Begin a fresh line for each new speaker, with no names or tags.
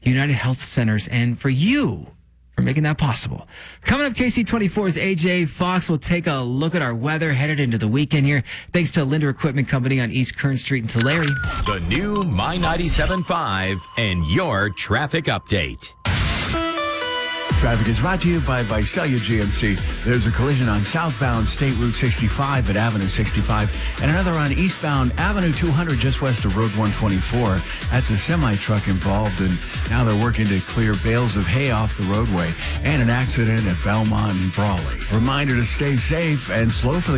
United Health Centers, and for you for making that possible. Coming up, KC24's AJ Fox will take a look at our weather headed into the weekend here. Thanks to Linder Equipment Company on East Kern Street in Tulare.
The new My 97.5 and your traffic update.
Traffic is brought to you by Visalia GMC. There's a collision on southbound State Route 65 at Avenue 65 and another on eastbound Avenue 200 just west of Road 124. That's a semi-truck involved, and now they're working to clear bales of hay off the roadway. And an accident at Belmont and Brawley. Reminder to stay safe and slow for the